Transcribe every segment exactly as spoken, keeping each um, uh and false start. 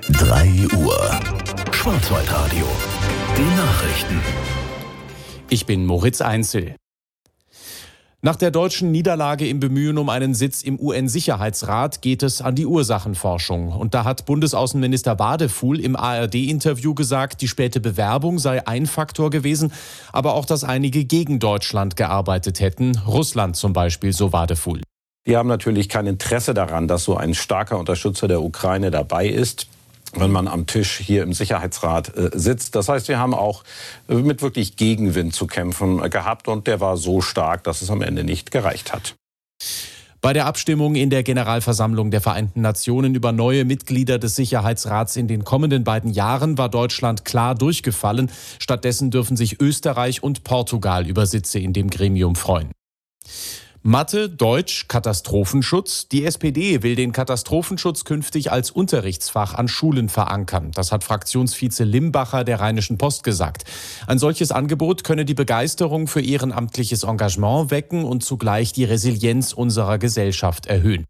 drei Uhr. Schwarzwaldradio. Die Nachrichten. Ich bin Moritz Einzel. Nach der deutschen Niederlage im Bemühen um einen Sitz im U N-Sicherheitsrat geht es an die Ursachenforschung. Und da hat Bundesaußenminister Wadefuhl im A R D-Interview gesagt, die späte Bewerbung sei ein Faktor gewesen, aber auch, dass einige gegen Deutschland gearbeitet hätten. Russland zum Beispiel, so Wadefuhl. Wir haben natürlich kein Interesse daran, dass so ein starker Unterstützer der Ukraine dabei ist, wenn man am Tisch hier im Sicherheitsrat äh, sitzt. Das heißt, wir haben auch äh, mit wirklich Gegenwind zu kämpfen äh, gehabt und der war so stark, dass es am Ende nicht gereicht hat. Bei der Abstimmung in der Generalversammlung der Vereinten Nationen über neue Mitglieder des Sicherheitsrats in den kommenden beiden Jahren war Deutschland klar durchgefallen. Stattdessen dürfen sich Österreich und Portugal über Sitze in dem Gremium freuen. Mathe, Deutsch, Katastrophenschutz. Die S P D will den Katastrophenschutz künftig als Unterrichtsfach an Schulen verankern. Das hat Fraktionsvize Limbacher der Rheinischen Post gesagt. Ein solches Angebot könne die Begeisterung für ehrenamtliches Engagement wecken und zugleich die Resilienz unserer Gesellschaft erhöhen.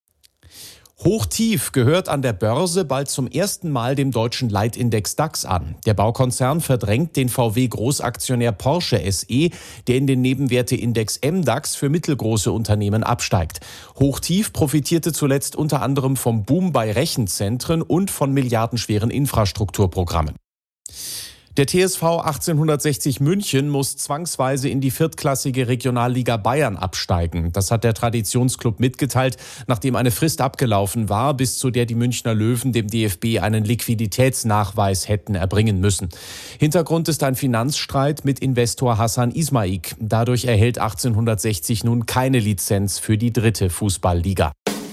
Hochtief gehört an der Börse bald zum ersten Mal dem deutschen Leitindex DAX an. Der Baukonzern verdrängt den V W-Großaktionär Porsche S E, der in den Nebenwerteindex M DAX für mittelgroße Unternehmen absteigt. Hochtief profitierte zuletzt unter anderem vom Boom bei Rechenzentren und von milliardenschweren Infrastrukturprogrammen. Der T S V achtzehnhundertsechzig München muss zwangsweise in die viertklassige Regionalliga Bayern absteigen. Das hat der Traditionsclub mitgeteilt, nachdem eine Frist abgelaufen war, bis zu der die Münchner Löwen dem D F B einen Liquiditätsnachweis hätten erbringen müssen. Hintergrund ist ein Finanzstreit mit Investor Hassan Ismaik. Dadurch erhält achtzehnhundertsechzig nun keine Lizenz für die dritte Fußballliga.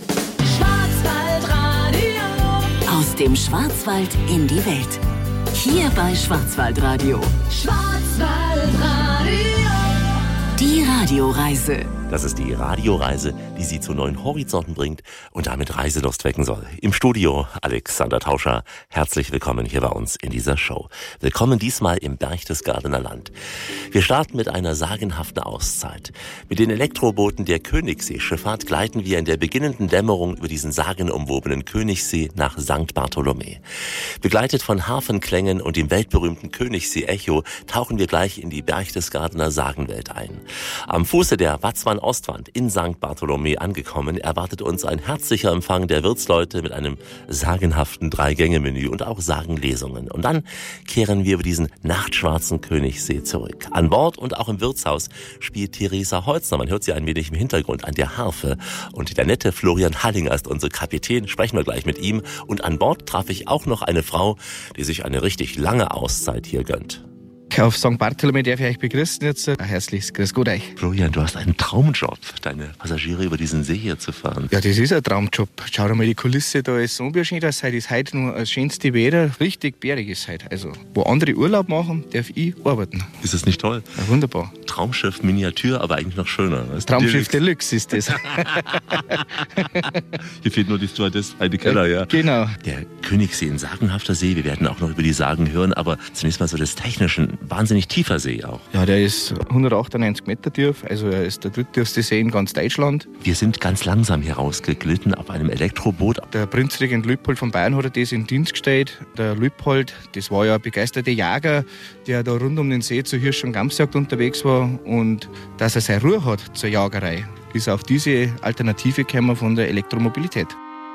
Schwarzwaldradio. Aus dem Schwarzwald in die Welt. Hier bei Schwarzwaldradio. Schwarzwaldradio. Die Radioreise. Das ist die Radioreise, die Sie zu neuen Horizonten bringt und damit Reiselust wecken soll. Im Studio Alexander Tauscher. Herzlich willkommen hier bei uns in dieser Show. Willkommen diesmal im Berchtesgadener Land. Wir starten mit einer sagenhaften Auszeit. Mit den Elektrobooten der Königssee-Schifffahrt gleiten wir in der beginnenden Dämmerung über diesen sagenumwobenen Königssee nach Sankt Bartholomä. Begleitet von Harfenklängen und dem weltberühmten Königssee-Echo tauchen wir gleich in die Berchtesgadener Sagenwelt ein. Am Fuße der Watzmann Ostwand in Sankt Bartholomä angekommen, erwartet uns ein herzlicher Empfang der Wirtsleute mit einem sagenhaften Drei-Gänge-Menü und auch Sagenlesungen. Und dann kehren wir über diesen nachtschwarzen Königssee zurück. An Bord und auch im Wirtshaus spielt Theresa Holzner. Man hört sie ein wenig im Hintergrund an der Harfe. Und der nette Florian Hallinger ist unser Kapitän. Sprechen wir gleich mit ihm. Und an Bord traf ich auch noch eine Frau, die sich eine richtig lange Auszeit hier gönnt. Auf Sankt Bartholomä darf ich euch begrüßen jetzt. Ein herzliches Grüß Gott euch. Florian, du hast einen Traumjob, deine Passagiere über diesen See hier zu fahren. Ja, das ist ein Traumjob. Schau dir mal die Kulisse, da ist so schön, dass heute ist heute nur das schönste Wetter. Richtig bärig ist heute. Also, wo andere Urlaub machen, darf ich arbeiten. Ist das nicht toll? Ja, wunderbar. Traumschiff Miniatur, aber eigentlich noch schöner. Traumschiff Deluxe ist das. Hier fehlt nur die Stewardess Heidi Keller, ja. Genau. Der Königssee, ein sagenhafter See. Wir werden auch noch über die Sagen hören, aber zunächst mal so das Technische. Wahnsinnig tiefer See auch. Ja, der ist hundertachtundneunzig Meter tief, also er ist der dritttiefste See in ganz Deutschland. Wir sind ganz langsam hier rausgeglitten auf einem Elektroboot. Der Prinzregent Lübpold von Bayern hat das in Dienst gestellt. Der Lübpold, das war ja ein begeisterter Jäger, der da rund um den See zur Hirsch- und Gamsjagd unterwegs war und dass er seine Ruhe hat zur Jagerei, ist auf diese Alternative gekommen von der Elektromobilität.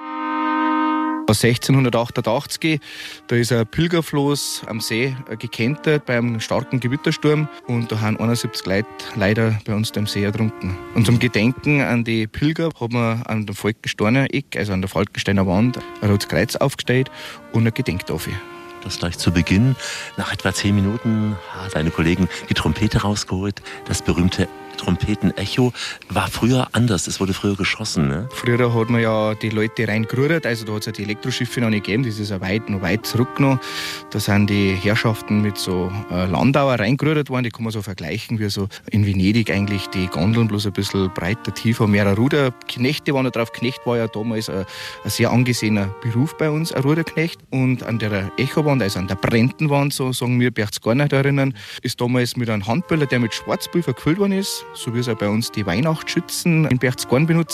sechzehnhundertachtundachtzig, da ist ein Pilgerfloß am See gekentert bei einem starken Gewittersturm und da haben einundsiebzig Leute leider bei uns am See ertrunken. Und zum Gedenken an die Pilger hat man an der Falkensteiner Eck, also an der Falkensteiner Wand, ein rotes Kreuz aufgestellt und eine Gedenktafel. Das gleich zu Beginn. Nach etwa zehn Minuten hat eine Kollegin die Trompete rausgeholt, das berühmte Trompetenecho. War früher anders, es wurde früher geschossen, ne? Früher hat man ja die Leute reingerudert, also da hat es ja die Elektroschiffe noch nicht gegeben, das ist ja weit, noch weit zurück noch. Da sind die Herrschaften mit so äh, Landauer reingerudert worden, die kann man so vergleichen wie so in Venedig eigentlich die Gondeln, bloß ein bisschen breiter, tiefer, mehr Ruder. Knechte waren da drauf, Knecht war ja damals ein, ein sehr angesehener Beruf bei uns, ein Ruderknecht. Und an der Echowand, also an der Brentenwand, so sagen wir Berchtesgadener da erinnern, ist damals mit einem Handböller, der mit Schwarzpulver gefüllt worden ist, so wie es auch bei uns die Weihnachtsschützen in Berchtesgaden benutzen.